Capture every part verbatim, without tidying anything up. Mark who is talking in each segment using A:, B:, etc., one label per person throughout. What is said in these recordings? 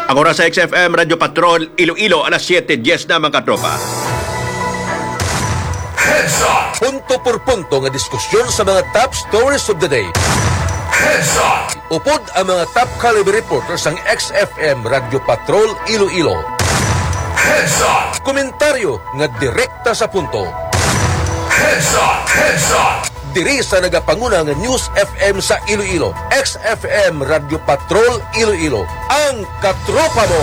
A: Ang oras sa X F M Radio Patrol Iloilo, alas siyete diyes na mga katropa.
B: Heads up! Punto por punto nga diskusyon sa mga top stories of the day. Heads up! Upod ang mga top caliber reporters ng X F M Radio Patrol Iloilo. Heads up! Komentaryo nga direkta sa punto. Heads up! Heads up! Diri sa nagapanguna nga News F M sa Iloilo, X F M Radio Patrol Iloilo, ang katropa mo!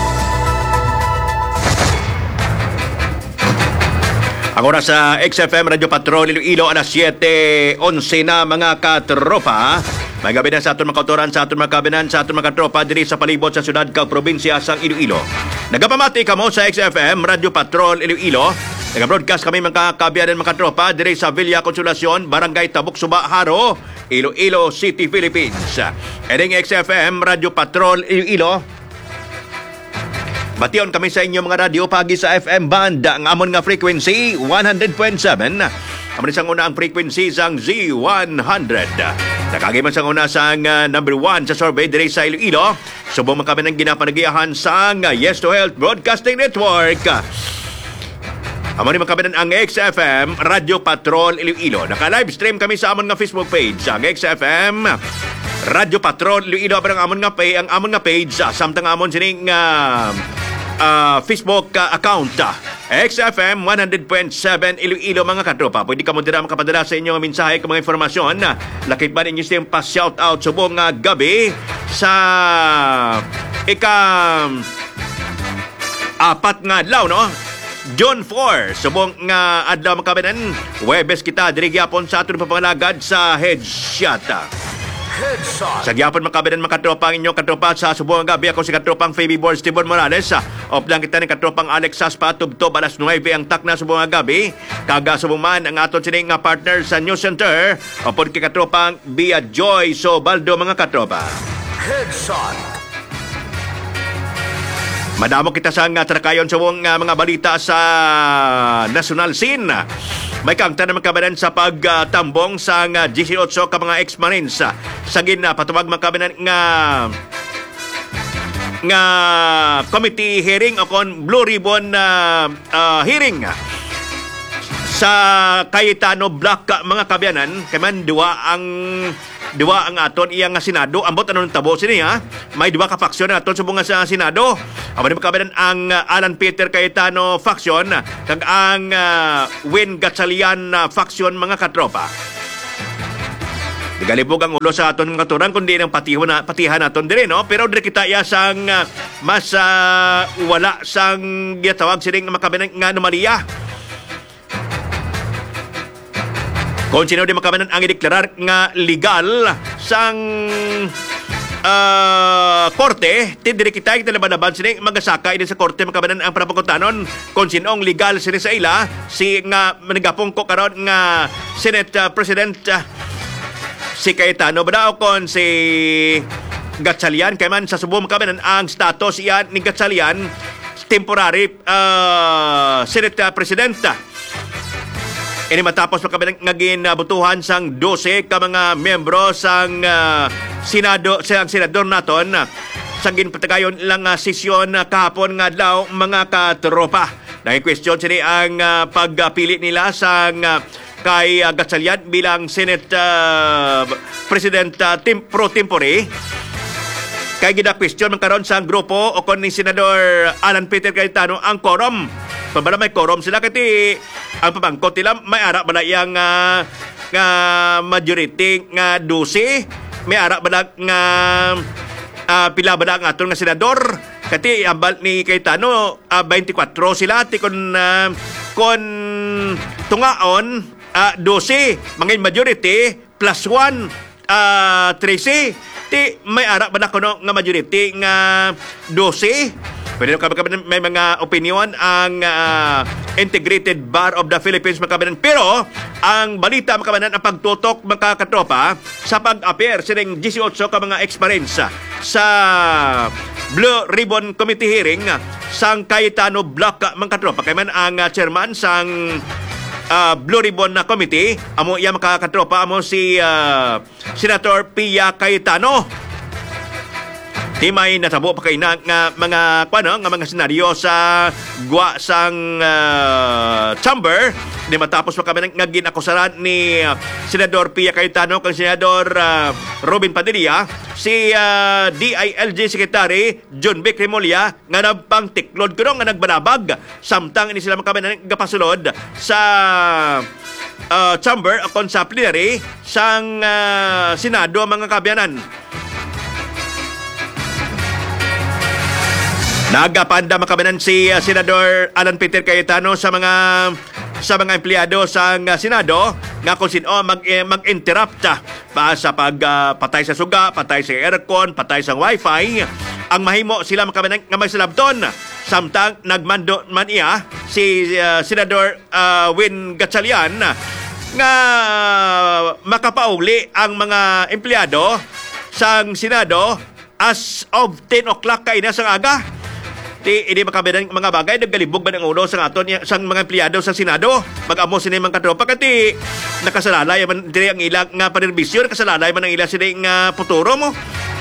A: Ang oras sa X F M Radio Patrol Iloilo, alas siyete onse na mga katropa. May gabi na sa aton mga kautoran, sa aton mga kabinan, sa aton mga katropa diri sa palibot sa syudad kag probinsya sang Iloilo. Nagapamati kamo sa X F M Radio Patrol Iloilo. Nag-broadcast kami mga kabiyanan mga tropa diri sa Villa Consolacion, Barangay Tabuk Suba, Haro, Iloilo City, Philippines. Eding X F M Radio Patrol Iloilo. Bation kami sa inyo mga radio pagi sa F M band ang amon nga frequency one hundred point seven. Amon sang una ang frequency sang Z one hundred. Nakagiman sang una sang uh, number one sa survey diri sa Iloilo. Subong man kami ng ginapanagiyahan sang uh, Yes to Health Broadcasting Network. Amon ni makabinan ang X F M Radio Patrol Iloilo. Naka-live stream kami sa amon nga Facebook page sa X F M Radio Patrol Iloilo. Ang amon nga page, ang amon nga page samtang amon sining uh, uh, Facebook uh, account. X F M one hundred point seven Iloilo mga katropa. Pwede ka mo dira makapadala sa inyong mensahe kung mga informasyon. Lakit ba ninyo siyang pa-shout out subong nga gabi sa ika apat nga adlaw, no? June four, subong nga adlaw makabinan, Huwebes kita diri gyapon sa aton papangalagad sa Headshot. Headshot. Sa gyapon makabinan makatropa ang inyong katropa sa subong gabi, ako si katropang Fabi Born Steven Morales. Op lang kita ni katropang Alex Saspa tubtob alas nuwebe ang takna subong gabi. Kaga subong man ang aton sining nga partner sa News Center. Opod kay katropang Bia Joy Sobaldo mga katropa. Headshot. Madamo kita sa nga trakayon sa uh, mga balita sa national scene. May kangta naman kabanan sa pagtambong uh, sa uh, eighteen ka mga ex-marines. Uh, sa gina, patuwag makabanan nga nga committee hearing o kon Blue Ribbon uh, uh, hearing sa Cayetano Block uh, mga kabayanan. Kaman duwa ang Dua ang aton iyang nga Senado. Ambot ano ng tabo siniya. May dua ka faksyon aton subong nga sa Senado. Amo ni makabinan ang uh, Alan Peter Cayetano faction kag ang uh, Win Gatchalian uh, faction mga katropa. Digalibog ang ulo sa aton nga katuran kundi nang patihon na patihan aton dire, no? Pero dire kita ya sang uh, mas uh, wala sang gitawag sining makabinan nga anomalya. Kung sino di makabanan ang ideklarar nga legal sang uh, korte, tindiri kita yung talaban-laban sining magasaka din sa korte makabanan ang panapagkutanon kung sinong legal sini sa ila si nga manigapong ko karon nga Senate uh, President uh, si Cayetano ba daw kon si Gatchalian kay man sa subo makabanan ang status iyan ni Gatchalian temporary uh, Senate uh, President. Ini matapos makabilang ngagin uh, butuhan sang twelve ka mga membro sang uh, Senado, sang senador naton uh, sang ginpatagayon lang uh, sesyon uh, kahapon nga adlaw mga katropa. Dahil question sini ang uh, pagpili nila sang uh, kay uh, Gatchalian bilang Senate uh, President uh, tim- pro tempore. Kay gida question man karon sang grupo o kon ni Senador Alan Peter Cayetano ang quorum. Pabala may quorum sila kati ang pabangkot nila may ara bala yang uh, nga majority nga twelve may ara bala nga uh, pila bala nga aton nga senador kati ambal ni Cayetano uh, twenty-four sila ti kon uh, kon tungaon uh, twelve mangin majority plus one uh, thirteen ti may ara bala kuno nga majority nga twelve. Pwede kabanan may mga opinion ang uh, Integrated Bar of the Philippines makabanan. Pero ang balita makabanan ang pagtutok mga katropa sa pag-appear sining eighteen ka mga ex-marines sa Blue Ribbon Committee hearing sang Cayetano Block mga katropa. Kaya man ang uh, chairman sang uh, Blue Ribbon Committee, amo iya mga katropa, amo si uh, Senator Pia Cayetano. Di may natabo pa kay na nga mga kuano nga mga senaryo sa gwa sang uh, chamber di matapos pa kami nga ginakusaran ni uh, Senador Pia Cayetano kang Senador uh, Robin Padilla si uh, D I L G Secretary John Vic Remulla nga nagpang tiklod kuno nga nagbanabag samtang ini sila makabay gapasulod sa uh, chamber akon sa plenary sang uh, Senado mga kabyanan. Nagapanda makabanan si uh, Senador Alan Peter Cayetano sa mga sa mga empleyado sa uh, Senado nga kung sino mag, eh, mag-interrupt uh, pa sa pag uh, patay sa suga, patay sa aircon, patay sa wifi. Ang mahimo sila makabanan nga may salabton. Samtang nagmando man iya si uh, Senador uh, Win Gatchalian nga makapauli ang mga empleyado sang Senado as of ten o'clock kay na sang aga. Di ini makabilang mga bagay naggalibog ba ng ulo sa aton sang mga empleyado sa Senado mag-amo sini mga katropa kati nakasalalay man diri ang ilang nga panerbisyo nakasalalay man ang ilang sini nga puturo mo.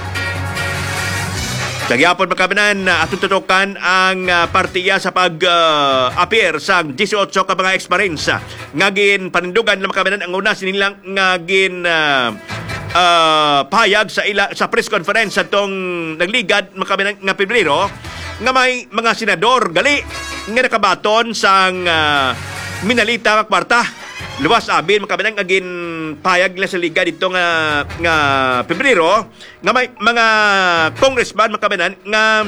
A: Nagyapon makabinan uh, atong tutukan ang uh, partiya sa pag-appear uh, sa eighteen ka mga ex-marines uh, nga gin panindugan na makabinan ang una sinilang nga gin uh, uh, payag sa ila sa press conference atong nagligad makabinan nga Pebrero nga may mga senador gali nga nakabaton sang uh, minalita nga kwarta luwas abin makabilang agin payag nila sa liga dito nga nga Pebrero nga may mga congressman makabilan nga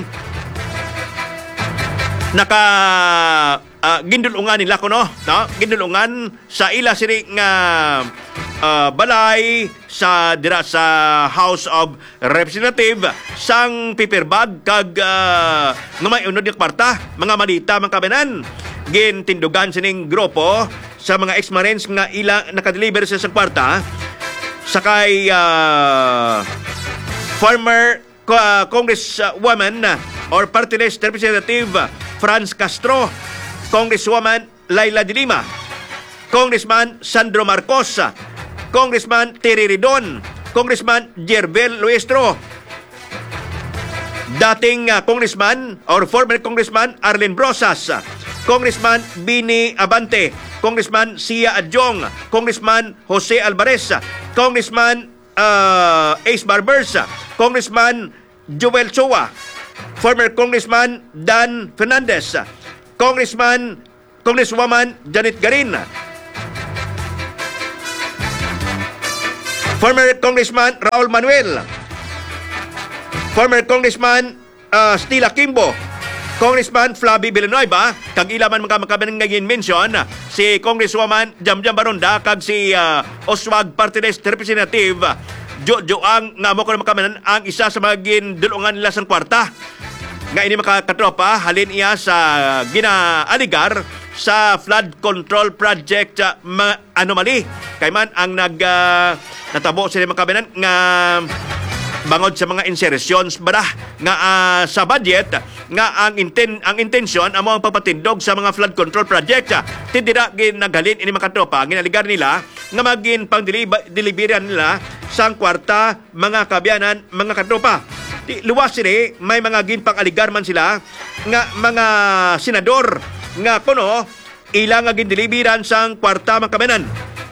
A: naka uh, gindulungan nila kuno no gindulungan sa ila sini nga uh, balay sa dira sa House of Representative sang paperbag kag uh, nga may unod ni kwarta mga malita makabilan gin tindugan sining grupo sa mga ex-marines nga ila nakadeliver sa isang kwarta sakay uh, former uh, congresswoman or party list representative Franz Castro, Congresswoman Laila de Lima, Congressman Sandro Marcos, Congressman Terry Ridon, Congressman Jerbel Luestro, dating uh, congressman or former congressman Arlen Brosas, Congressman Bini Abante, Congressman Sia Adjong, Congressman Jose Alvarez, Congressman uh, Ace Barbers, Congressman Joel Chua, former Congressman Dan Fernandez, Congressman Congresswoman Janet Garin, former Congressman Raul Manuel, former Congressman uh, Stila Kimbo, Congressman Flavi Villanueva, kag ila man mga makabanang naging mention, si Congresswoman Jamjam Baronda, kag si uh, Oswag Party List Representative Jojo ang nga mo ko na makamanan ang isa sa maging dulungan nila sa kwarta. Nga ini makakatropa, halin iya sa ginaaligar sa flood control project uh, ma- anomaly. Kay man ang nag uh, natabo sila makabanan nga bangod sa mga insertions bada nga uh, sa budget nga ang inten ang intensyon amo ang pagpatindog sa mga flood control project tindira ginaghalin ini makatropa ginaligar nila nga magin pang delivery nila sang kwarta mga kabyanan mga katropa. Di luwas sini may mga ginpang aligar man sila nga mga senador nga kuno ilang nga gindeliveran sang kwarta mga kabyanan.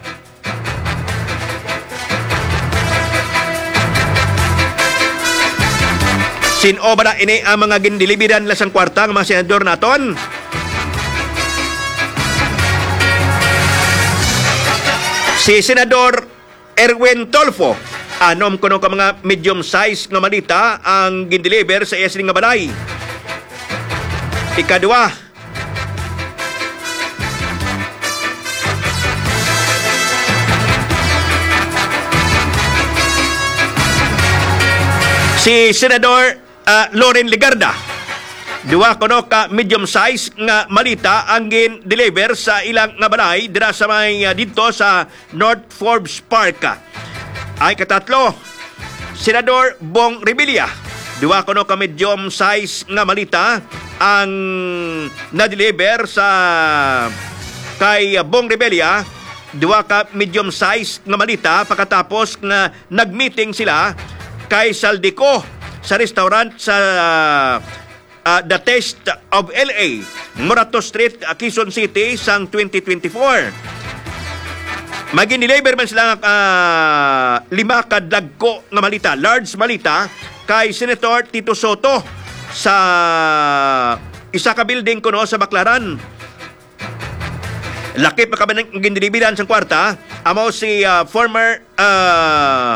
A: Sino ba na ini ang mga gindeliveran nila sang kwarta ng mga senador naton? Si Senador Erwin Tolfo, anom kuno ka mga medium size nga malita ang gindeliver sa iya sining nga balay. Ikadua, si Senador uh, Loren Legarda, duwa kuno ka medium size nga malita ang gin-deliver sa ilang nga balay dira sa may uh, dito sa North Forbes Park. Ay katatlo, Senador Bong Revilla, duwa kuno ka medium size nga malita ang na-deliver sa kay Bong Revilla, duwa ka medium size nga malita pagkatapos nga nagmeeting sila kay Saldico sa restaurant sa uh, The Taste of L A, Morato Street, uh, Quezon City, sang twenty twenty-four. Magin-deliver man sila uh, lima ka dagko nga malita, large malita, kay Senator Tito Soto sa isa ka building kuno sa Baclaran. Laki pa ka ba ng gindilibiran sa kwarta? Amo si uh, former uh,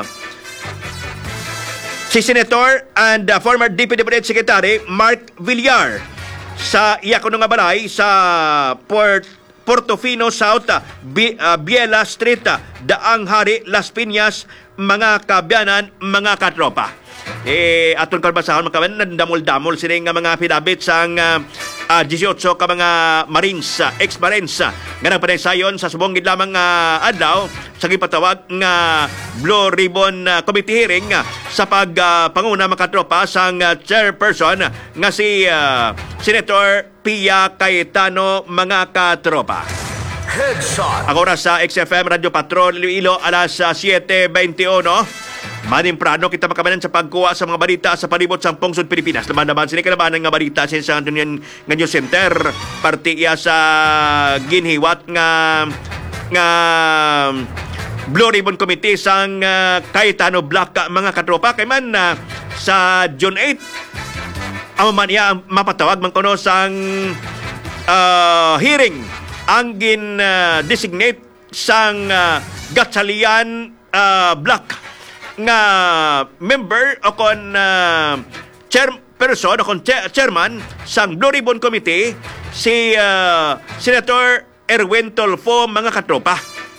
A: si Senator and uh, former Deputy President Secretary Mark Villar sa iya kuno nga balay sa Port Portofino South, B- uh, Biela Street, Daang Hari, Las Piñas, mga kabyanan, mga katropa. Eh, aton kalbasahon mga kabyanan, nandamol-damol sila nga mga pinabit sang uh, uh, eighteen ka mga Marines, uh, ex-Marines, uh, nga nagpanaysayon sa subong lamang uh, adlaw sa gipatawag nga Blue Ribbon uh, Committee hearing uh, sa pagpanguna uh, mga katropa sang uh, chairperson uh, nga si uh, Senator Pia Cayetano, mga katropa.
B: Headshot.
A: Ang oras sa X F M Radio Patrol Iloilo, alas seven twenty-one. Manimprano kita makamanan sa pagkuha sa mga balita sa palibot sa Pungsod, Pilipinas. Laman naman sila kalabanan nga balita sa San Antonio nga News Center. Partiya sa ginhiwat nga nga Blue Ribbon Committee sang uh, Cayetano Black, mga katropa. Kay man uh, sa June eighth, ang mamaniya mapatawag man kuno sang uh, hearing ang gin-designate uh, sang uh, Gatchalian uh, Black nga member o kon uh, chairperson o kon cha- chairman sang Blue Ribbon Committee, si uh, Senator Erwin Tulfo, mga katropa.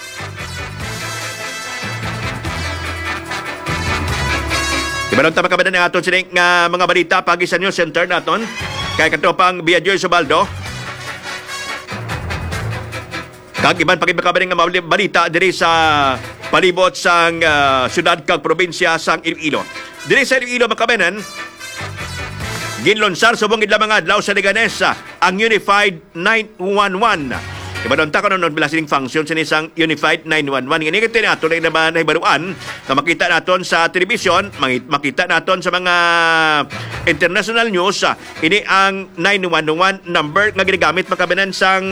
A: Ibalong tama kabanan ng aton sining nga mga balita pagi sa News Center naton kay katropang Biadjoy Subaldo. Kag iban pagibakabanan nga mga balita diri sa palibot sang uh, syudad kag probinsya sang Iloilo. Diri sa Iloilo makabanan, ginlonsar subong idla mga adlaw sa Leganes ang Unified nine one one. Ibadon ta kanon bila sining function sa isang Unified nine one one. Ngini kiti naton na naman na hibaruan na makita naton sa telebisyon, makita naton sa mga international news. Ini ang nine one one number nga ginagamit makabanan sang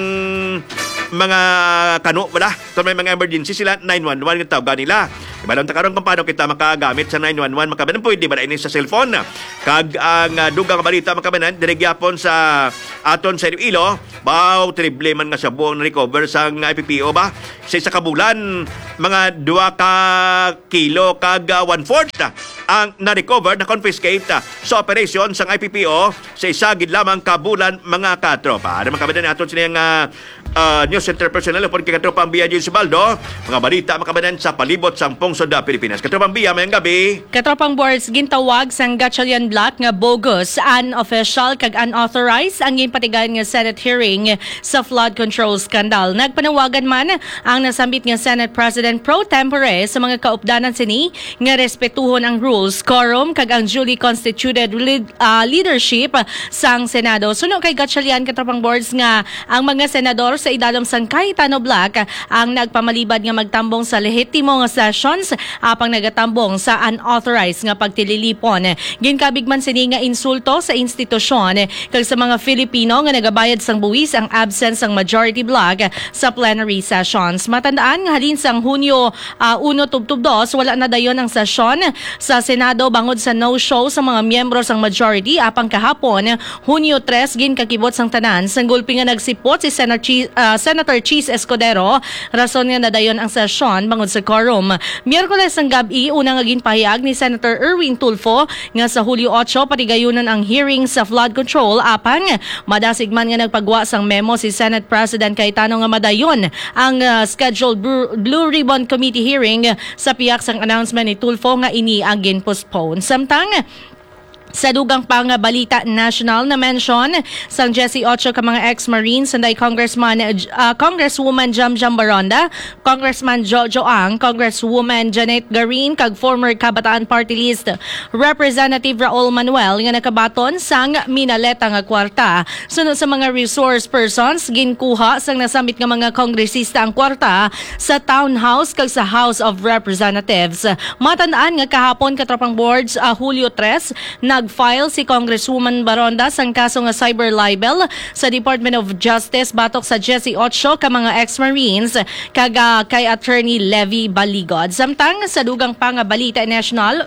A: mga kano, wala. Kung may mga emergency sila, nine one one nga tawagan nila. Ibalong ta karon kung paano kita makagamit sa nine one one makabanan, pwede ba na ini sa cellphone? Kag ang uh, dugang balita makabanan, dirigyapon sa aton sa Iloilo, baw triple man nga sa buong recover sang I P P O ba? Sa isa ka bulan, mga dua ka kilo kag uh, one-fourth ang na-recover, na-confiscate uh, sa operation sang I P P O sa isa gid lamang ka bulan, mga katropa. Ano makabanan aton silang uh, uh, News Center personnel upon kay katropa ang Bia Jun Subaldo, mga balita makabanan sa palibot sang Pungsod, Pilipinas. Katropang Bia, mayang gabi.
C: Katropang Boards, gintawag sang Gatchalian Black nga bogus, unofficial kag unauthorized ang ginpatigan nga Senate hearing sa flood control scandal. Nagpanawagan man ang nasambit nga Senate President pro tempore sa mga kaupdanan sini nga respetuhon ang rules, quorum kag ang duly constituted lead, uh, leadership sang Senado. Suno kay Gatchalian, Katropang Boards, nga ang mga senador sa idalom sang Cayetano Black ang nagpamalibad nga magtambong sa lehitimo nga sessions apang nagatambong sa unauthorized nga pagtililipon. Ginkabigman sini nga insulto sa institusyon kag sa mga Filipino nga nagabayad sang buwis ang absence sang majority bloc sa plenary sessions. Matandaan nga halin sang Hunyo uh, one tubtub dos, wala na dayon ang sesyon sa Senado bangod sa no-show sa mga miyembro sang majority apang kahapon Hunyo tres ginkakibot sang tanan sang gulpi nga nagsipot si Senator Cheese, uh, Senator Cheese Escudero, rason nga nadayon ang sesyon bangod sa quorum. Miyerkules ang gabi, unang nga ginpahayag ni Senator Erwin Tulfo nga sa Hulyo eight patigayunan ang hearing sa flood control apang madasig man nga nagpagwa sang memo si Senate President Cayetano nga madayon ang uh, scheduled Blue Ribbon Committee hearing sa piyak sang announcement ni Tulfo nga ini ang gin-postpone. Samtang Sa dugang pang balita national na mention sang Jesse Ocho ka mga ex-Marines sanday Congressman uh, Congresswoman Jam Jam Baronda, Congressman Jojo Ang, Congresswoman Janet Garin kag former Kabataan Party List Representative Raul Manuel nga nakabaton sang minaleta nga kwarta. Sunod sa mga resource persons ginkuha sang nasambit nga mga kongresista ang kwarta sa townhouse kag sa House of Representatives. Matandaan nga kahapon katropang boards uh, Hulyo tres na nag-file si Congresswoman Baronda sang kaso nga cyber libel sa Department of Justice batok sa Jesse Ocho ka mga ex-Marines kag uh, kay Attorney Levy Baligod. Samtang sa dugang pang balita national,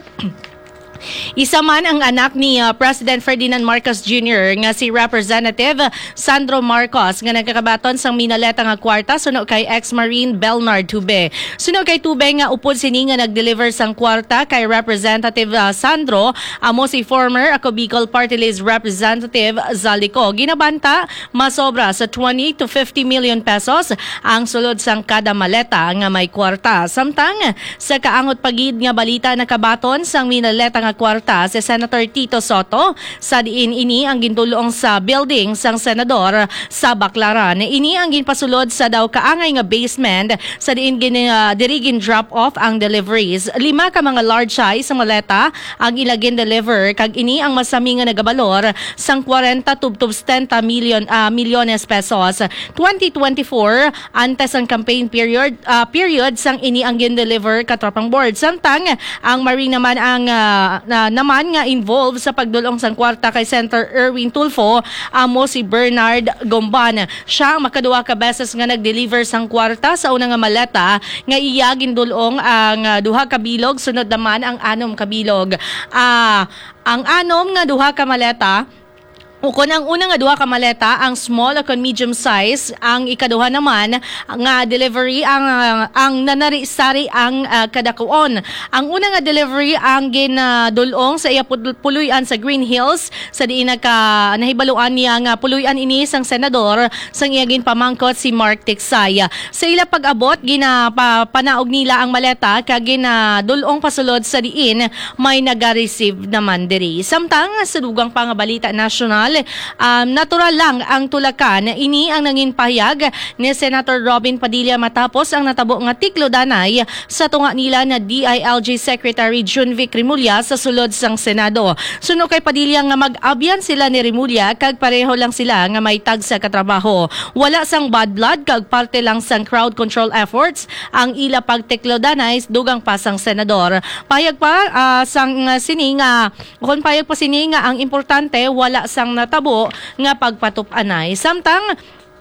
C: isa man ang anak ni uh, President Ferdinand Marcos Junior nga si Representative Sandro Marcos nga nagkakabaton sang minaleta nga kwarta suno kay ex-Marine Belnard Tube. Suno kay Tube nga upod sini nga nag-deliver sang kwarta kay Representative uh, Sandro amo si former ako Bicol Party List Representative Zalico. Ginabanta masobra sa twenty to fifty million pesos ang sulod sang kada maleta nga may kwarta. Samtang sa kaangot pagid nga balita nakabaton sang minaleta nga kwarta si Senator Tito Soto sa diin ini ang gintulong sa building sang senador sa Baclaran. Ini ang ginpasulod sa daw kaangay nga basement sa diin gin uh, dirigin drop off ang deliveries. Lima ka mga large size sa maleta ang ilagin deliver kag ini ang masami nga nagabalor sang forty tubtub setenta million uh, milyones pesos. twenty twenty-four antes ang campaign period uh, period sang ini ang gin-deliver katropang board. Samtang ang Marine naman ang uh, na naman nga involved sa pagdulong sang kwarta kay Senator Erwin Tulfo amo si Bernard Gomban. Siya ang makaduwa ka beses nga nag-deliver sang kwarta sa una nga maleta nga iya gindulong ang uh, duha ka bilog sunod naman ang anom ka bilog. Ah, ang anom nga duha ka maleta Ukon ang unang nga duha ka maleta ang small o medium size, ang ikaduha naman nga delivery ang uh, ang nanari-sari ang uh, kadakuon. Ang unang nga delivery ang ginadulong sa iya puluyan sa Green Hills sa diin naka nahibaluan niya nga puluyan ini sang senador sang iya ginpamangkot si Mark Tiksay. Sa ila pag-abot ginapanaog nila ang maleta kag ginadulong pasulod sa diin may naga-receive naman diri. Samtang sa dugang pang balita national, Um, natural lang ang tulakan. Ini ang nangin pahayag ni Senator Robin Padilla matapos ang natabo nga tiklo danay sa tunga nila na D I L G Secretary Junvic Rimulya sa sulod sang Senado. Suno kay Padilla nga mag-abyan sila ni Rimulya kag pareho lang sila nga may tag sa katrabaho. Wala sang bad blood kag parte lang sang crowd control efforts ang ila pagtiklo danay dugang pasang senador. Payag pa uh, sang uh, sini nga kung payag pa sini nga ang importante wala sang natabo nga pagpatup-anay. Samtang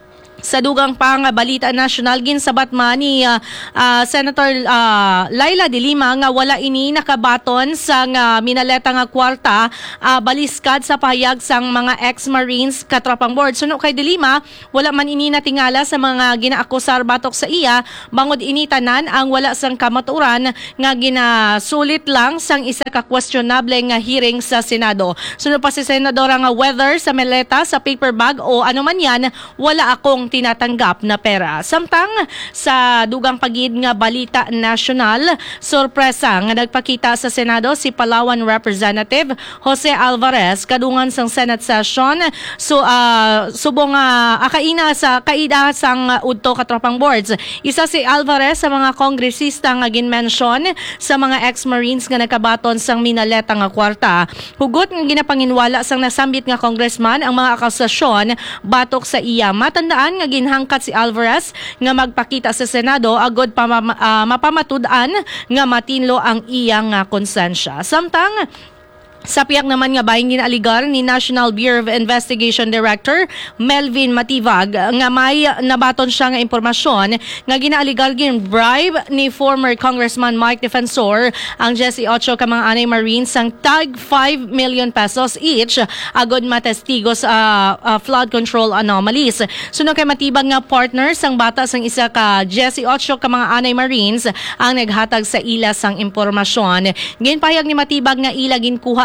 C: sa dugang pang balita national ginsabat man ni uh, uh, Senator uh, Laila de Lima nga wala ini nakabaton sa uh, minaleta nga kwarta uh, baliskad sa pahayag sang mga ex-Marines katropang board. Suno kay de Lima wala man ini natingala sa mga ginaakusar batok sa iya bangod ini tanan ang wala sang kamaturan nga ginasulit lang sang isa ka questionable nga hearing sa Senado. Suno pa si Senadora nga whether sa maleta sa paper bag o ano man yan wala akong tinatanggap na pera. Samtang sa dugang pagid nga balita national, sorpresa nga nagpakita sa Senado si Palawan Representative Jose Alvarez kadungan sang Senate session. So uh, subong uh, akaina sa kaida sang uh, udto katropang boards. Isa si Alvarez sa mga kongresista nga ginmention sa mga ex-Marines nga nakabaton sang minaleta nga kwarta. Hugot nga ginapanginwala sang nasambit nga congressman ang mga akusasyon batok sa iya. Matandaan nga ginhangkat si Alvarez nga magpakita sa Senado agod pa uh, mapamatud-an nga matinlo ang iyang uh, konsensya. Samtang sa piyak naman nga bayang ginaligar ni National Bureau of Investigation Director Melvin Matibag nga may nabaton siya nga impormasyon nga ginaaligar gin bribe ni former Congressman Mike Defensor ang Jesse Ocho ka mga anay Marines sang tag five million pesos each agod matestigos uh, uh, flood control anomalies. Suno kay Matibag nga partner sang bata sang isa ka Jesse Ocho ka mga anay Marines ang naghatag sa ila sang impormasyon. Ginpahayag ni Matibag nga ila ginkuha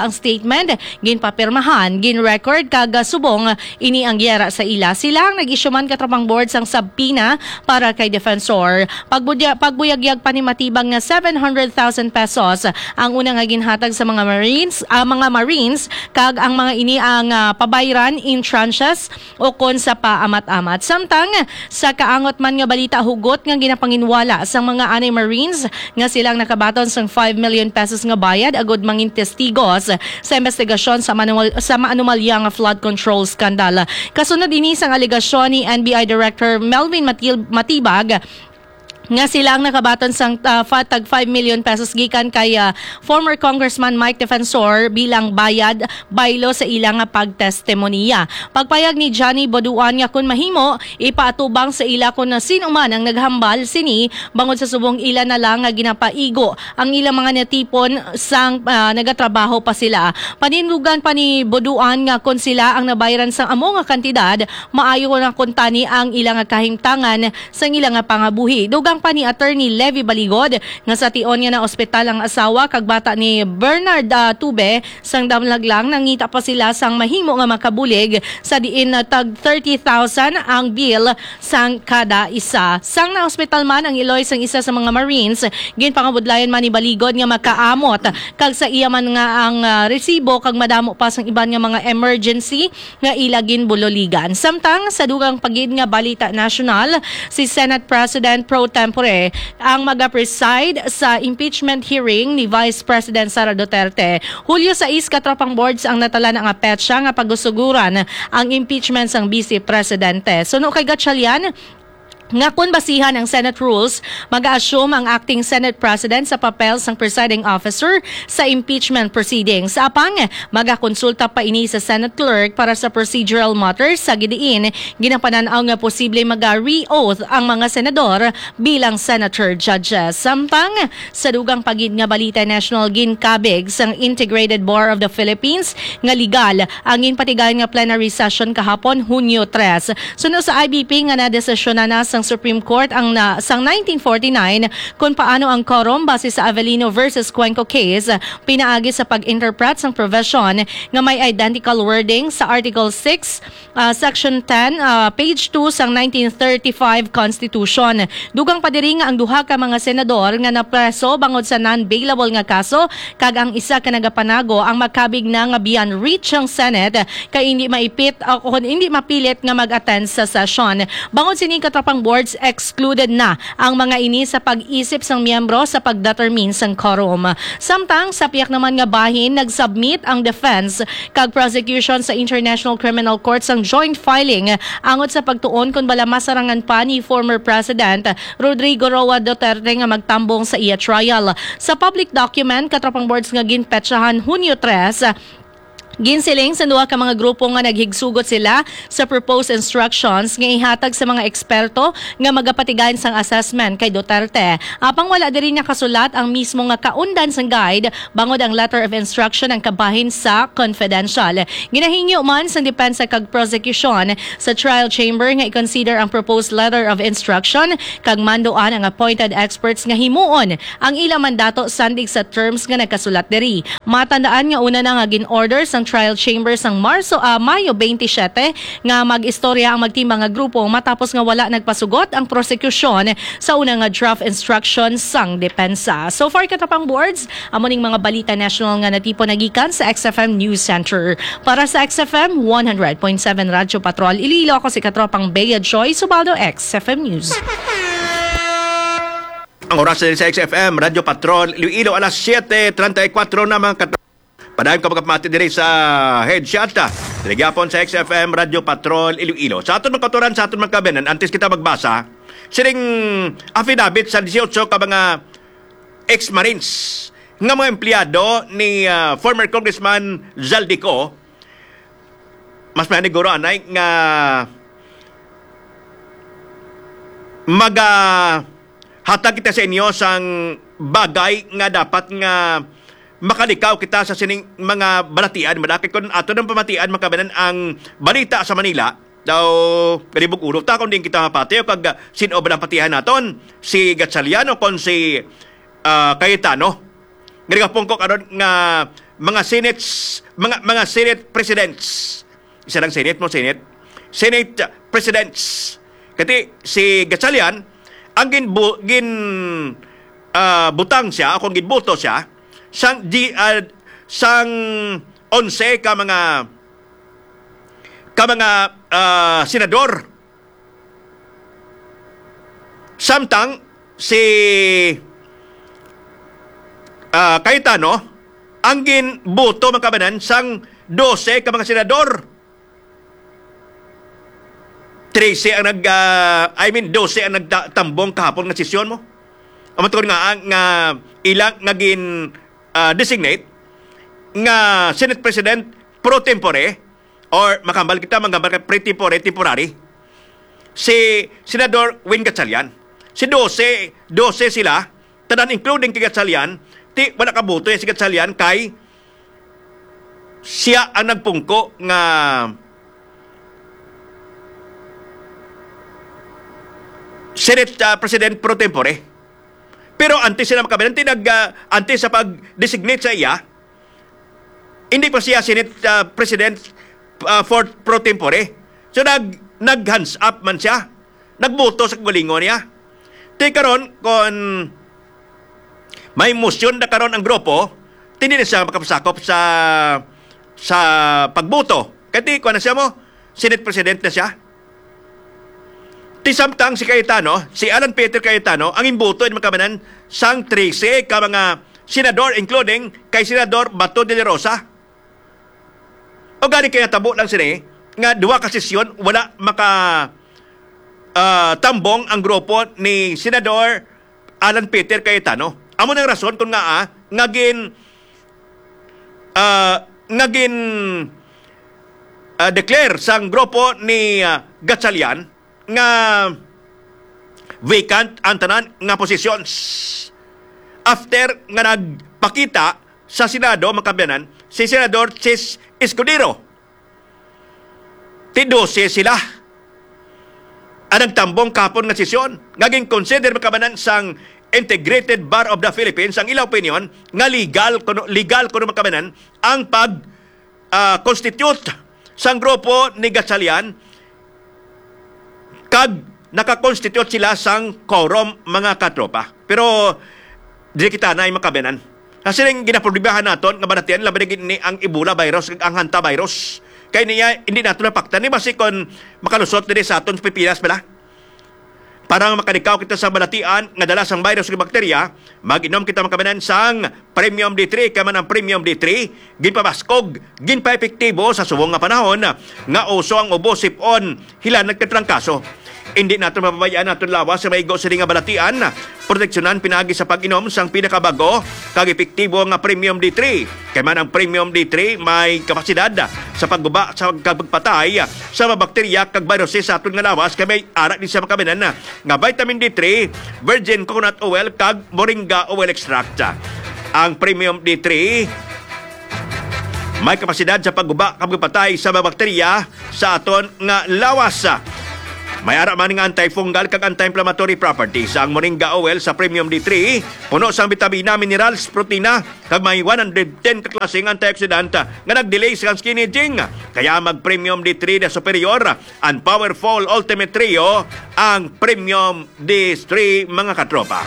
C: ang statement ginpapirmahan gin-record kag subong ini ang giyera sa ila. Sila ang nag-issue man katropang board sang subpoena para kay defensor. Pagbudya, pagbuyagyag pa ni matibang nga seven hundred thousand pesos ang unang nga ginhatag sa mga Marines, uh, mga Marines kag ang mga ini ang uh, pabayran in tranches o kon sa paamat-amat. Samtang sa kaangot man nga balita hugot nga ginapanginwala sa mga anay Marines nga silang nakabaton sang five million pesos nga bayad agod mangin testigos sa investigasyon sa manumal sa maanumalya nga flood control scandal. Kasunod ini sang alegasyon ni N B I Director Melvin Matil- Matibag nga silang nakabaton sang uh, tag five million pesos gikan kay uh, former Congressman Mike Defensor bilang bayad baylo sa ilang pagtestimonya. Pagpayag ni Johnny Boduan nga kun mahimo ipaatubang sa ila kun na sino man ang naghambal sini bangod sa subong ila na lang nga ginapaigo ang ilang mga natipon sang uh, nagatrabaho pa sila. Panindugan pa ni Boduan nga kun sila ang nabayaran sang amo nga kantidad maayo na kuntani ang ilang kahimtangan sang ilang pangabuhi. Dugang pa ni Attorney Levy Baligod nga sa tion nga na ospital ang asawa kag bata ni Bernard uh, Tube sang damlag lang nangita pa sila sang mahimo nga makabulig sa diin uh, tag thirty thousand ang bill sang kada isa. Sang na ospital man ang iloy sang isa sa mga Marines ginpangabudlayan man ni Baligod nga makaamot kag sa iya man nga ang uh, resibo kag madamo pa sang iban nga mga emergency nga ilagin buloligan. Samtang sa dugang pagid nga balita national si Senate President Pro Tempore ang mag-preside sa impeachment hearing ni Vice President Sara Duterte. Hulyo sais katropang boards ang natala nga petsa nga pagsusuguran ang impeachment sang Vice Presidente. Suno kay Gatchalian nga kung basihan ang Senate rules, mag-assume ang acting Senate President sa papel sang presiding officer sa impeachment proceedings. Apang, magakonsulta pa ini sa Senate Clerk para sa procedural matters sa gidiin, ginapananaw nga posible mag-re-oath ang mga senador bilang senator judges. Samtang, sa dugang pagid nga balita national ginkabig sang Integrated Bar of the Philippines nga legal ang ginpatigayan nga plenary session kahapon Hunyo three. Suno sa I B P nga na-desisyon na sa Supreme Court ang na, sang nineteen forty-nine kung paano ang quorum base sa Avellino versus Cuenco case pinaagi sa pag-interpret sang provision nga may identical wording sa Article six, uh, Section ten, uh, page two sang nineteen thirty-five Constitution. Dugang padiri nga ang duha ka mga senador nga napreso bangod sa non-bailable nga kaso kag ang isa ka nagapanago ang makabig na nga beyond reach ang Senate kay hindi maipit o uh, hindi mapilit nga mag-attend sa session. Bangod sini katapang boards excluded na ang mga ini sa pag-isip sang miyembro sa pagdetermine sang quorum. Samtang sa piyak naman nga bahin nagsubmit ang defense kag prosecution sa International Criminal Court sang joint filing angot sa pagtuon kung bala masarangan pa ni former President Rodrigo Roa Duterte nga magtambong sa iya trial. Sa public document katropang boards nga ginpetsahan Hunyo three, ginsiling sa duha ka mga grupo nga naghigsugot sila sa proposed instructions nga ihatag sa mga eksperto nga magapatigayon sang assessment kay Duterte. Apang wala diri niya kasulat ang mismo nga kaundan sang guide bangod ang letter of instruction ang kabahin sa confidential. Ginahingyo man sa depensa kag prosecution sa trial chamber nga i-consider ang proposed letter of instruction kag mandoan ang appointed experts nga himuon ang ilang mandato sandig sa terms nga nagkasulat diri. Matandaan nga una na nga gin-order sang trial chambers ang Marso, uh, Mayo twenty-seven nga mag-istorya ang magtimbang nga grupo matapos nga wala nagpasugot ang prosecution sa unang nga draft instructions sang depensa. So far katapang boards, amoning mga balita national nga natipo nagikan sa X F M News Center. Para sa X F M one hundred point seven Radyo Patrol, Iloilo ako si katropang Bea Joy Subaldo, X F M News.
A: Ang oras din sa X F M Radyo Patrol, Iloilo alas seven thirty-four na mga katropang. Padayon ka magkapamati diri sa headshot. Diligyapon sa X F M Radio Patrol Iloilo. Sa aton magkaturan, sa aton magkabenan, antes kita magbasa, siring affidavit sa eighteen ka mga ex-Marines nga mga empleyado ni uh, former Congressman Zaldico. Mas maniguro anay nga maga hatag kita sa inyo sang bagay nga dapat nga makalikaw kita sa sining mga balatian. Malaki kung ato ng pamatian makabanan ang balita sa Manila daw karibog ulo. Takon din kita mapati o kag sino ba ng patihan naton? Si Gatchalian o kon si uh, Cayetano. Nga pong ko karon nga mga senates, mga mga senate presidents. Isa lang senate mo, senate. Senate presidents. Kati si Gatchalian, ang gin, gin uh, butang siya, o kung ginboto siya, sang, di, uh, sang onse ka mga ka mga uh, senador. Samtang si uh, Cayetano, ang ginboto mga kabanan sang dose ka mga senador. trese ang nag uh, I mean dose ang nagtambong kahapon nga sesyon mo. Amatod nga ang nga ilang naging uh, designate nga Senate President pro tempore or makambal kita mangambal ka pre tempore temporary si Senador Win Gatchalian. Si dose, dose sila tanan including kay Gatchalian, ti wala ka boto si Gatchalian kay siya ang nagpungko nga Senate uh, President pro tempore. Pero antes sila makabilang, tinag, uh, antes sa pag-designate sa iya, hindi pa siya Senate uh, President uh, for pro tempore. So nag, nag-hands up man siya. Nagboto sa gulingon niya. Di karon kung may motion na karon ang grupo, hindi na siya makapasakop sa sa pagboto. Kasi kung ano siya mo, Senate President na siya. Ti samtang si Cayetano, si Alan Peter Cayetano, ang imboto ay makamanan sang trese ka mga senador, including kay Senador Bato de la Rosa. O gani kaya tabo lang sila nga duwa ka sesyon, wala maka uh, tambong ang grupo ni Senador Alan Peter Cayetano. Amo nang rason kung nga ah, ngagin uh, ngagin uh, declare sang grupo ni uh, Gatchalian nga vacant ang tanan nga posisyon after nga nagpakita sa Senado makabiyanan si Senador Chis Escudero. Tidose sila ang nagtambong kapon nga sesyon ngaging consider makabanan sang Integrated Bar of the Philippines ang ilang opinion nga legal kuno legal kuno makabanan ang pag uh, constitute sang grupo ni Gatchalian kag nakakonstitute sila sang quorum mga katropa. Pero di kita na ay makabenan. Kasi rin ginaproblemahan natin nga banatian laban ni ang Ebola virus ang hanta virus. Kaya niya hindi nato napakta ni basi kon makalusot din sa aton sa Pilipinas bala. Para makalikaw kita sa balatian nga dala sang virus ug bakterya, mag-inom kita makabenan sang Premium D three kay man ang Premium D three ginpabaskog, ginpa-epektibo sa subong nga panahon nga uso ang ubo sipon hilan nagkatrangkaso. Hindi nato mapabayaan naton lawas sa maigo sa nga balatian, proteksyonan pinagi sa pag-inom sang pinakabago kag epektibo nga Premium D three. Kay man ang Premium D three may kapasidad sa pagguba sa pagpatay sa mga bakterya kag viruses sa aton nga lawas kay may ara din sa makabenan nga vitamin D three, virgin coconut oil kag moringa oil extract. Ang Premium D three may kapasidad sa pagguba kag pagpatay sa mga bakterya sa aton nga lawas. May ara man nga antifungal kag anti-inflammatory properties ang moringa oil sa Premium D three, puno sang bitamina, minerals, protina kag may one hundred ten ka klaseng antioxidant nga nagdelay sa skin aging. Kaya mag Premium D three na superior and powerful ultimate trio ang Premium D three mga katropa.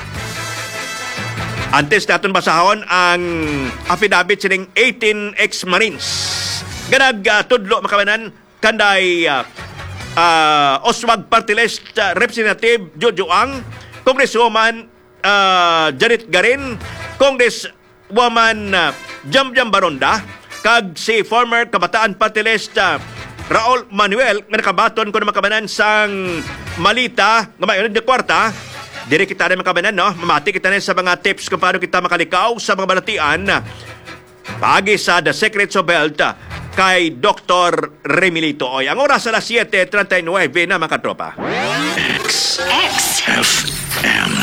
A: Antes natin basahon ang affidavit sining eighteen ex-Marines. Ganag uh, tudlo makabanan kanday uh, uh, Oswag Party List uh, Representative Jojo Ang, Congresswoman uh, Janet Garin, Congresswoman uh, Jam Jam Baronda, kag si former Kabataan Party List uh, Raul Manuel nga nakabaton ko na makabanan sang malita nga mayon de kwarta. Dire kita na makabanan, no? Mamati kita na sa mga tips kung paano kita makalikaw sa mga balatian pagi sa The Secrets of Health kay Doctor Remilito Oy. Ang oras alas siete treinta y nueve na mga katropa.
D: X.
E: X.
D: F M.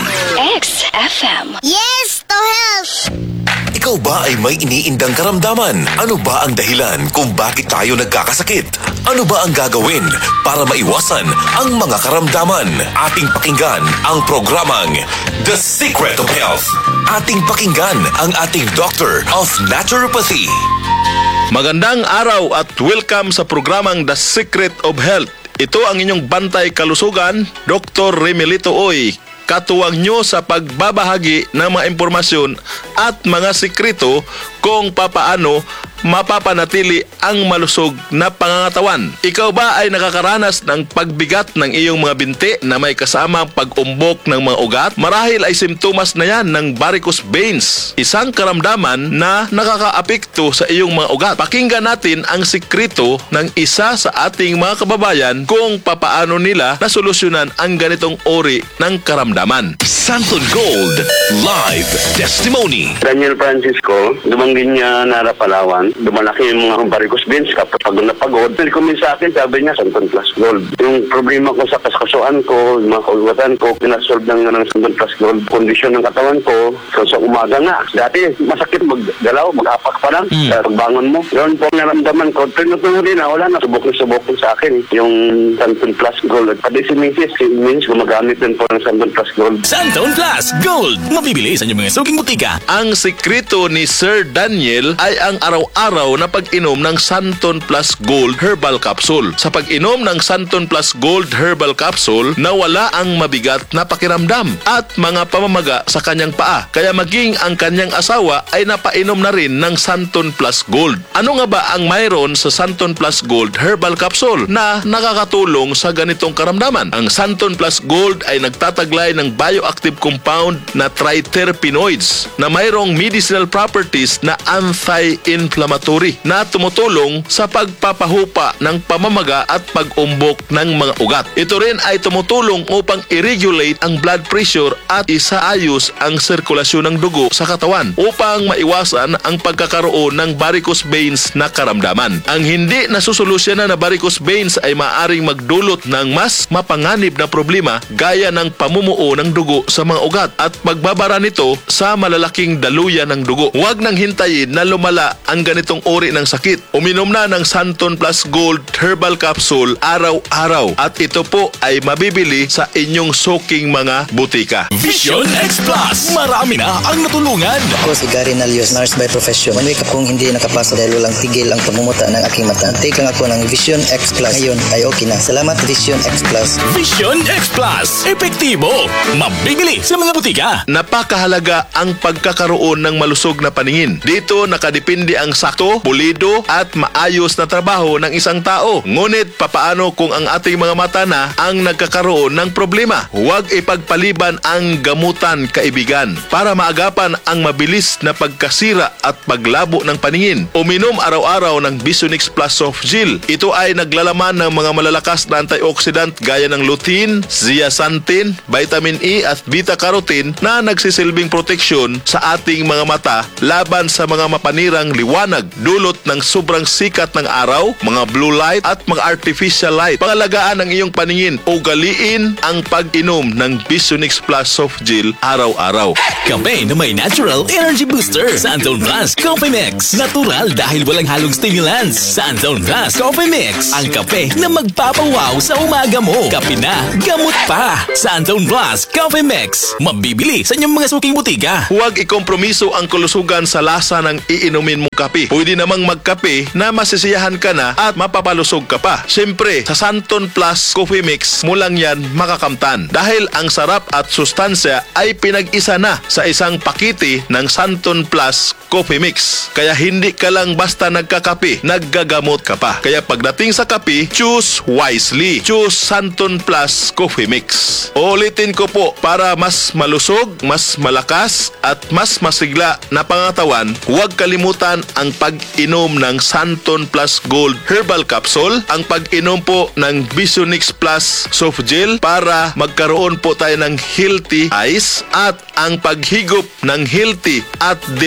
E: X F M.
F: Yes, to help!
D: Ikaw ba ay may iniindang karamdaman? Ano ba ang dahilan kung bakit tayo nagkakasakit? Ano ba ang gagawin para maiwasan ang mga karamdaman? Ating pakinggan ang programang The Secret of Health. Ating pakinggan ang ating Doctor of Naturopathy.
G: Magandang araw at welcome sa programang The Secret of Health. Ito ang inyong bantay kalusugan, Doctor Remelito Oy. Katuwang nyo sa pagbabahagi ng mga impormasyon at mga sikreto kung papaano mapapanatili ang malusog na pangangatawan. Ikaw ba ay nakakaranas ng pagbigat ng iyong mga binti na may kasamang pag-umbok ng mga ugat? Marahil ay simptomas na yan ng varicose veins, isang karamdaman na nakakaapekto sa iyong mga ugat. Pakinggan natin ang sikreto ng isa sa ating mga kababayan kung papaano nila nasolusyonan ang ganitong uri ng karamdaman.
D: Santon Gold Live Testimony.
H: Daniel Francisco, dumanggin niya Nara, Palawan. Dumalaki yung mga varicose veins kapag pagod na pagod. Nilikumin sa akin, sabi niya, Santon Plus Gold. Yung problema ko sa kaskasuan ko, yung mga kaugatan ko, pinasolve ng, ng Santon Plus Gold. Kondisyon ng katawan ko, so sa umaga nga. Dati, masakit maggalaw, mag-apak pa lang. Mm. Uh, pagbangon mo. Yun po, naramdaman ko. Pero natuloy na, wala na. Subok na subok ko sa akin. Yung Santon Plus Gold. Pati si Missus si Mins, gumagamit din po ng Santon Plus Gold.
I: Santon Plus Gold. Mabibili sa inyong mga suking butika.
G: Ang sikreto ni Sir Daniel ay ang araw-araw na pag-inom ng Santon Plus Gold Herbal Capsule. Sa pag-inom ng Santon Plus Gold Herbal Capsule, nawala ang mabigat na pakiramdam at mga pamamaga sa kanyang paa. Kaya maging ang kanyang asawa ay napainom na rin ng Santon Plus Gold. Ano nga ba ang mayroon sa Santon Plus Gold Herbal Capsule na nakakatulong sa ganitong karamdaman? Ang Santon Plus Gold ay nagtataglay ng bioactive compound na triterpenoids na mayroong medicinal properties na anti-inflammatory na tumutulong sa pagpapahupa ng pamamaga at pag-umbok ng mga ugat. Ito rin ay tumutulong upang i-regulate ang blood pressure at isaayos ang sirkulasyon ng dugo sa katawan upang maiwasan ang pagkakaroon ng varicose veins na karamdaman. Ang hindi nasusolusyonan na varicose veins ay maaaring magdulot ng mas mapanganib na problema gaya ng pamumuo ng dugo sa mga ugat at pagbabara nito sa malalaking daluyan ng dugo. Huwag nang hintayin na lumala ang ganitong uri ng sakit. Uminom na ng Santon Plus Gold Herbal Capsule araw-araw at ito po ay mabibili sa inyong suking mga butika.
I: Vision X Plus. Marami na ang natulungan.
J: Ako si Gary Nalios, nurse by profession. One week akong hindi nakapasok dahil walang tigil ang pamumuta ng aking mata. Take lang ako ng Vision X Plus. Ngayon ay okay na. Salamat Vision X Plus.
I: Vision X Plus. Epektibo. Mabibili sa mga butika.
G: Napakahalaga ang pagkakaroon ng malusog na paningin. Dito nakadepende ang sakto, pulido at maayos na trabaho ng isang tao. Ngunit papaano kung ang ating mga mata na ang nagkakaroon ng problema? Huwag ipagpaliban ang gamutan, kaibigan, para maagapan ang mabilis na pagkasira at paglabo ng paningin. Uminom araw-araw ng Visionix Plus Soft Gel. Ito ay naglalaman ng mga malalakas na antioxidant gaya ng lutein, zeaxanthin, vitamin E at beta-carotene na nagsisilbing proteksyon sa ating mga mata laban sa mga mapanirang liwanag dulot ng sobrang sikat ng araw, mga blue light at mga artificial light. Pangalagaan ang iyong paningin. Ugaliin ang pag-inom ng Visionix Plus Soft Gel araw-araw.
I: Kape na may natural energy booster. Santon Plus Coffee Mix. Natural dahil walang halong stimulants. Santon Plus Coffee Mix. Ang kape na magpapawaw sa umaga mo. Kape na, gamot pa. Santon Plus Coffee Mix. Mabibili sa inyong mga suking butika.
G: Huwag ikompromiso ang kalusugan sa lasa ng iinumin mong kape. Pwede namang magkape na masisiyahan ka na at mapapalusog ka pa. Siyempre, sa Santon Plus Coffee Mix mo lang yan makakamtan. Dahil ang sarap at sustansya ay pinag-isa na sa isang pakete ng Santon Plus Coffee Mix. Kaya hindi ka lang basta nagkakape, naggagamot ka pa. Kaya pagdating sa kape, choose wisely. Choose Santon Plus Coffee Mix. Ulitin ko po, para mas malusog, mas malakas at mas masigla na pangatawan, huwag kalimutan ang pag-inom ng Santon Plus Gold Herbal Capsule, ang pag-inom po ng Visionix Plus Soft Gel para magkaroon po tayo ng healthy eyes at ang paghigop ng healthy at delectable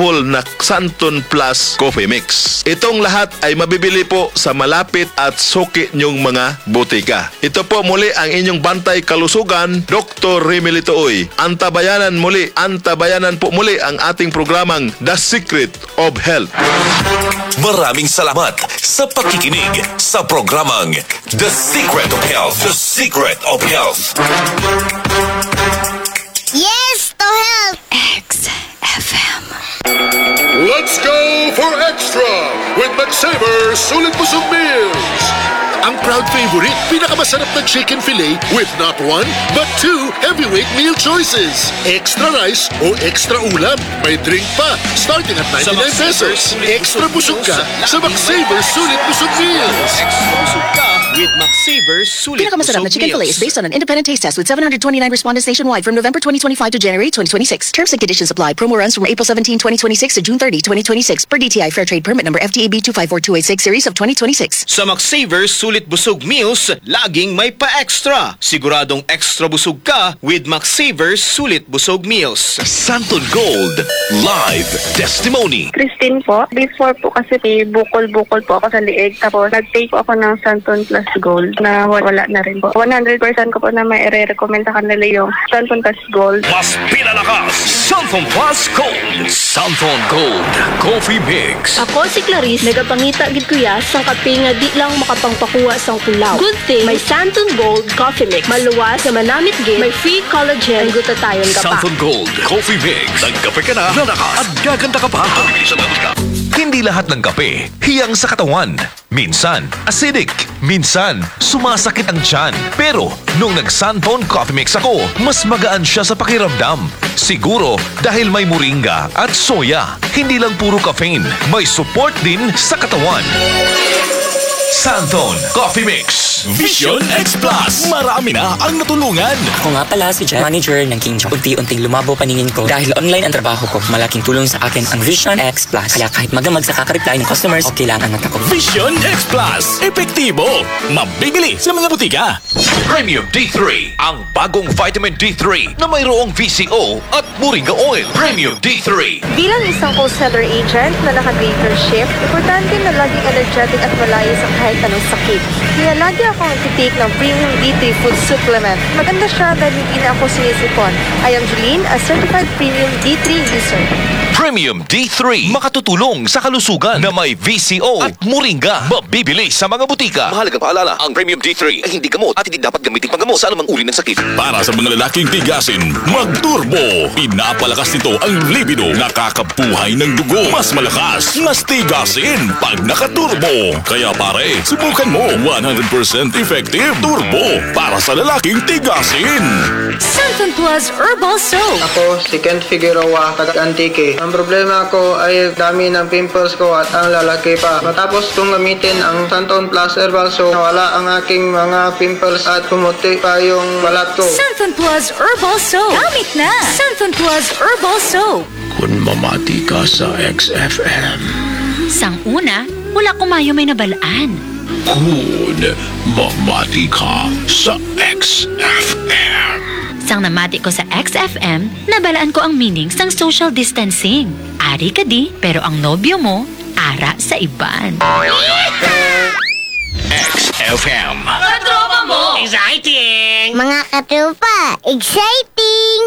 G: powerful na Santon Plus Coffee Mix. Itong lahat ay mabibili po sa malapit at suki nyong mga butika. Ito po muli ang inyong bantay kalusugan, Doctor Remy Lituoy. Antabayanan muli, antabayanan po muli ang ating programang The Secret of Health.
D: Maraming salamat sa pakikinig sa programang The Secret of Health. The Secret of Health.
E: Yes to health. X F M.
F: Let's go for extra with McSaver Sulit Busog Meals. Ang proud favorite, pinakamasarap na chicken fillet with not one, but two heavyweight meal choices. Extra rice o extra ulam. May drink pa, starting at ninety-nine pesos. Extra busog ka sa McSaver Sulit Busog Meals.
K: Extra busog ka with McSaver Sulit
L: Pinakamasarap na
K: Busog
L: chicken fillet is
K: Meals.
L: based on an independent taste test with seven hundred twenty-nine respondents nationwide from November twenty twenty-five to January twenty twenty-six. Terms and conditions apply. Promo runs from April seventeenth, twenty twenty-six to June thirtieth, twenty twenty-six per D T I Fair Trade Permit number F T A B two five four two eight six series of twenty twenty-six.
K: Sa McSaver Sulit Busog Meals, laging may pa-extra. Siguradong extra busog ka with McSaver Sulit Busog Meals.
D: Santon Gold Live Testimony.
M: Christine po. Before po kasi may bukol-bukol po ako sa liig. Tapos nag-take po ako ng Santon Plus Gold na wala na rin po. one hundred percent ko po na may i-recommend sa kanila yung Santon Plus Gold.
D: Mas pinalakas Santon Plus Gold. Santon Gold Coffee Mix.
N: Ako si Clarice, nagapangita gid kuya sa kape nga di lang makapangpakuha sang kulaw. Good thing, may Santon Gold Coffee Mix. Maluwas na manamit gid, may free collagen, ang gutatayon ka pa.
D: Santon Gold Coffee Mix. Nagkape ka na, lalakas at gaganda ka pa. Hindi lahat ng kape hiyang sa katawan. Minsan, acidic. Minsan, sumasakit ang tiyan. Pero, nung nag-Santon Coffee Mix ako, mas magaan siya sa pakiramdam. Siguro dahil may moringa at soya. Hindi lang puro caffeine, may support din sa katawan. Santon Coffee Mix.
I: Vision X Plus. Marami na ang natulungan.
O: Ako nga pala si Jen, manager ng King Job. Unti-unting lumabo paningin ko. Dahil online ang trabaho ko, malaking tulong sa akin ang Vision X Plus. Kaya kahit magamag sa kakareply ng customers, okay lang ang mata ko.
I: Vision X Plus. Epektibo. Mabibili sa mga butika.
D: Premium D three, ang bagong vitamin D three na mayroong V C O at Moringa Oil. Premium D three.
P: Bilang isang call center agent na naka-greater shift, importante na laging energetic at malayo sa kahit anong sakit. Kaya lagi akong nagtitake ng Premium D three Food Supplement. Maganda siya dahil hindi na ako sinisipon. I am Julene, a certified Premium D three user.
D: Premium D three, makatutulong sa kalusugan na may V C O at Moringa. Mabibili sa mga butika.
Q: Mahalagang paalala, ang Premium D three ay hindi gamot at hindi dapat gamitin panggamot sa anumang uri ng sakit.
I: Para sa mga lalaking tigasin, mag-turbo. Pinapalakas nito ang libido. Nakakabuhay ng dugo. Mas malakas, mas tigasin pag nakaturbo. Kaya pare, subukan mo. one hundred percent effective turbo para sa lalaking tigasin.
R: Santon Plus Herbal Soap.
S: Ako si Kent Figueroa, taga-Antique. Ang problema ko ay dami ng pimples ko at ang lalaki pa. Matapos kong gamitin ang Santon Plus Herbal Soap, nawala ang aking mga pimples at pumuti pa yung balat ko.
R: Santon Plus Herbal Soap. Gamit na. Santon Plus Herbal Soap.
F: Kung mamati ka sa X F M.
R: Sang una, wala kumayo may nabalaan.
F: Kung mamati ka sa X F M.
R: Sang namati ko sa X F M, nabalaan ko ang meaning sang social distancing. Ari ka di, pero ang nobyo mo, ara sa iban.
I: X F M.
R: Katropa mo!
E: Exciting! Mga katropa, exciting!